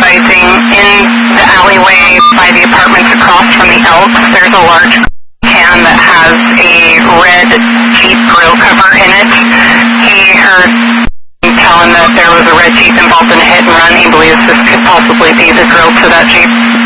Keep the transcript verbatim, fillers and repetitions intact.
advising in the alleyway by the apartments across from the Elks, there's a large can that has a red Jeep grill cover in it. He heard tell him that there was a red Jeep involved in a hit and run. He believes this could possibly be the grill to that Jeep.